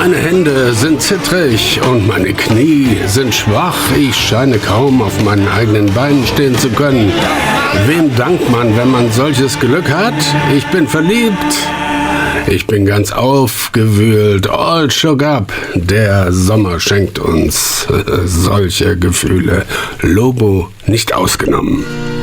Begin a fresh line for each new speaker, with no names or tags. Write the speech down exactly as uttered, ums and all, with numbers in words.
Meine Hände sind zittrig und meine Knie sind schwach. Ich scheine kaum auf meinen eigenen Beinen stehen zu können. Wem dankt man, wenn man solches Glück hat? Ich bin verliebt. Ich bin ganz aufgewühlt. All shook up. Der Sommer schenkt uns solche Gefühle. Lobo nicht ausgenommen.